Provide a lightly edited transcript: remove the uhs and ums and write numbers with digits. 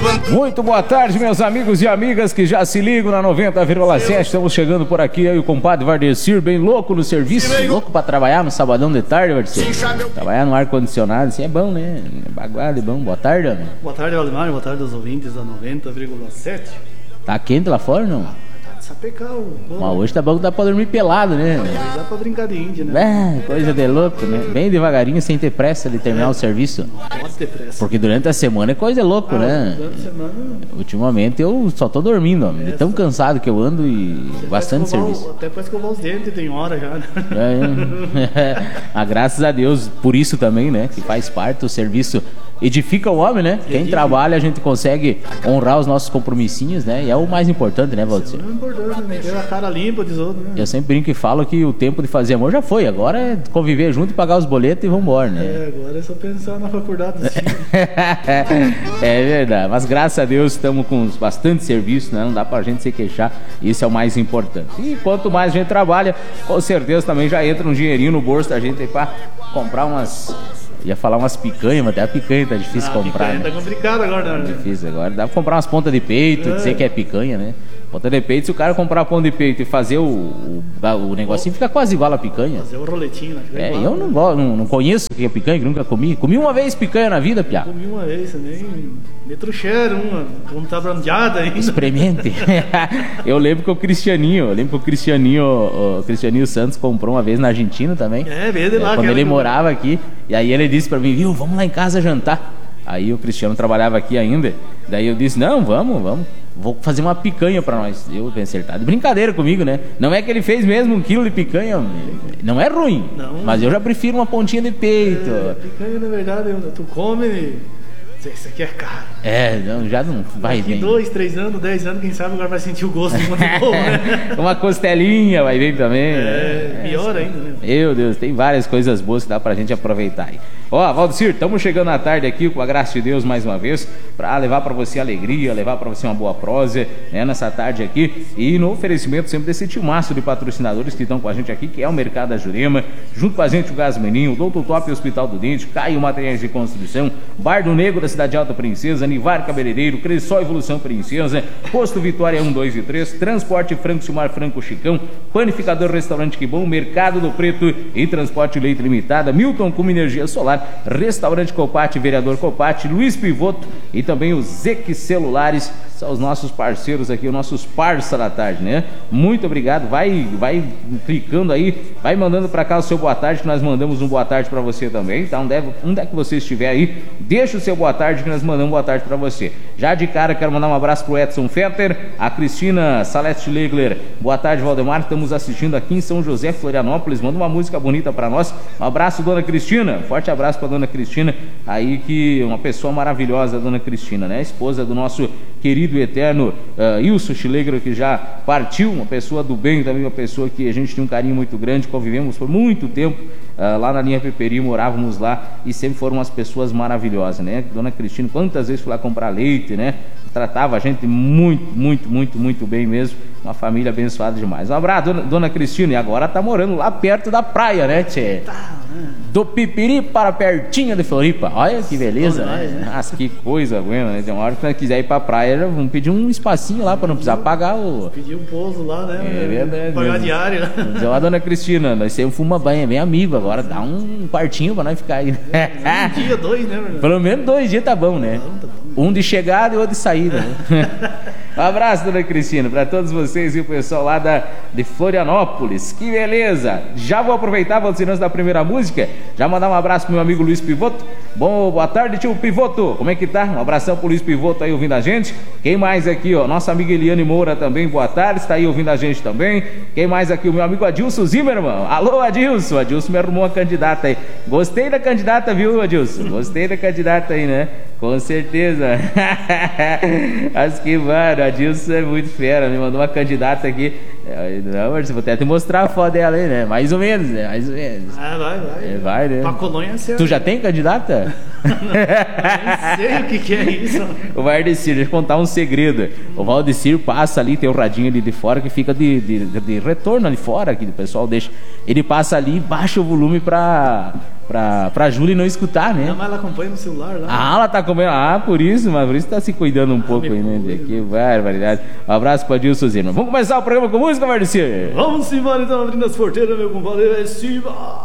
Muito boa tarde, meus amigos e amigas que já se ligam na 90,7. Estamos chegando por aqui, eu e o compadre Vardecir, bem louco no serviço. Louco pra trabalhar no sabadão de tarde, Vardecir. Trabalhar no ar-condicionado, assim é bom, né? Baguado é bom. Boa tarde, homem. Boa tarde, Valdemar. Boa tarde aos ouvintes da 90,7. Tá quente lá fora, não? Sapecar o bom. Mas hoje tá bom que dá pra dormir pelado, né? Dá pra brincar de índia, né? Coisa de louco, né? Bem devagarinho, sem ter pressa de terminar o serviço. Pode ter pressa. Porque durante a semana é coisa louca, né? Durante a semana... Ultimamente eu só tô dormindo, homem. De tão cansado que eu ando e bastante serviço. Até pra escovar os dentes tem hora já, né? Graças a Deus, por isso também, né? Que faz parte do serviço. Edifica o homem, né? Quem trabalha, a gente consegue honrar os nossos compromissinhos, né? E é o mais importante, né, Valdir? É importante, né? Ter a cara limpa dos outros, né? Eu sempre brinco e falo que o tempo de fazer amor já foi. Agora é conviver junto e pagar os boletos e vambora, né? Agora é só pensar na faculdade dos filhos. É verdade. Mas graças a Deus estamos com bastante serviço, né? Não dá pra gente se queixar. Isso é o mais importante. E quanto mais a gente trabalha, com certeza também já entra um dinheirinho no bolso da gente aí pra comprar umas... Ia falar umas picanhas, mas até a picanha tá difícil comprar. Picanha, né? Tá complicado agora, né? Difícil agora. Dá pra comprar umas pontas de peito, dizer que é picanha, né? Ponta de peito, se o cara comprar pão de peito e fazer o negocinho, fica quase igual a picanha. Fazer o roletinho, né? Eu não conheço o que é picanha, que nunca comi. Comi uma vez picanha na vida, piá. Comi uma vez também. Me trouxeram uma, como tá brandeada ainda. Experimente. Eu lembro que o Cristianinho Santos comprou uma vez na Argentina também. Veio de lá. Quando ele morava aqui. E aí ele disse pra mim, viu, vamos lá em casa jantar. Aí o Cristiano trabalhava aqui ainda. Daí eu disse, não, vamos. Vou fazer uma picanha pra nós. Eu bem acertado. Brincadeira comigo, né? Não é que ele fez mesmo 1 quilo de picanha. Não é ruim. Não. Mas eu já prefiro uma pontinha de peito. Picanha, na verdade, tu come... Isso aqui é caro. Já não vai bem. 2, 3 anos, 10 anos, quem sabe agora vai sentir o gosto de muito bom, né? Uma costelinha vai bem também. Pior ainda, né? Meu Deus, tem várias coisas boas que dá pra gente aproveitar aí. Valdecir, estamos chegando à tarde aqui, com a graça de Deus, mais uma vez, pra levar pra você alegria, levar pra você uma boa prosa, né, nessa tarde aqui, e no oferecimento sempre desse timaço de patrocinadores que estão com a gente aqui, que é o Mercado da Jurema, junto com a gente o Gás Meninho, o Doutor Top Hospital do Dente, Caio Materiais de Construção, Bar do Negro da Cidade Alta Princesa, Nivar Cabeleireiro, Cressol Evolução Princesa, Posto Vitória 1, 2 e 3, Transporte Franco Silmar Franco Chicão, Panificador Restaurante Que Bom, Mercado do Preto e Transporte Leite Limitada, Milton Como Energia Solar, Restaurante Copati, Vereador Copati, Luiz Pivoto e também os Zeq Celulares, são os nossos parceiros aqui, os nossos parça da tarde, né? Muito obrigado, vai clicando aí, vai mandando pra cá o seu boa tarde, que nós mandamos um boa tarde pra você também, tá? Onde é que você estiver aí, deixa o seu boa tarde que nós mandamos boa tarde pra você. Já de cara quero mandar um abraço pro Edson Fetter, a Cristina Saleste Legler, boa tarde, Valdemar, estamos assistindo aqui em São José, Florianópolis, manda uma música bonita pra nós, um abraço, dona Cristina, forte abraço pra dona Cristina, aí que uma pessoa maravilhosa, dona Cristina, né? Esposa do nosso querido e eterno Ilso Schlegler, que já partiu, uma pessoa do bem também, uma pessoa que a gente tem um carinho muito grande, convivemos por muito tempo lá na linha Peperi, morávamos lá e sempre foram umas pessoas maravilhosas, né? Dona Cristina, quantas vezes fui lá comprar leite, né? Tratava a gente muito bem mesmo, uma família abençoada demais. Um abraço, dona Cristina, e agora tá morando lá perto da praia, né, tchê? Do Pipiri para pertinho de Floripa. Olha que beleza, né? Nossa, que coisa boa, né? Tem uma hora que nós quiser ir pra praia, vamos pedir um espacinho lá pra não precisar pagar o... Pedir um pouso lá, né? É verdade. Pagar diário, né? Dizer lá, dona Cristina, nós sempre fuma banho, é bem amigo, agora dá um quartinho pra nós ficar aí. Um dia, 2, né, verdade? Pelo menos 2 dias tá bom, né? Tá bom. Um de chegada e outro de saída, né? Um abraço, dona Cristina, para todos vocês e o pessoal lá de Florianópolis. Que beleza! Já vou aproveitar, Valdir, antes da primeira música, já mandar um abraço pro meu amigo Luiz Pivoto. Boa tarde, tio Pivoto. Como é que tá? Um abração pro Luiz Pivoto aí ouvindo a gente. Quem mais aqui, ó? Nossa amiga Eliane Moura também, boa tarde, está aí ouvindo a gente também. Quem mais aqui? O meu amigo Adilson Zimmermann. Alô, Adilson. Adilson me arrumou uma candidata aí. Gostei da candidata, viu, Adilson? Gostei da candidata aí, né? Com certeza. Acho que, mano, a Dilson é muito fera, me mandou uma candidata aqui. Não, mas vou até te mostrar a foto dela aí, né? Mais ou menos, né? Mais ou menos. Vai. Vai, né? Pra colônia é certo. Tu já tem candidata? Nem sei o que é isso. O Valdecir, deixa eu contar um segredo. O Valdecir passa ali, tem o radinho ali de fora que fica de retorno ali fora, que o pessoal deixa. Ele passa ali e baixa o volume pra Júlia não escutar, né? Não, mas ela acompanha no celular lá. Ah, ela tá comendo. Ah, por isso tá se cuidando um pouco aí, né? Que barbaridade. Um abraço pra Dilson Zirma. Vamos começar o programa com música, Valdecir? Vamos embora então, abrindo as porteiras, meu compadre.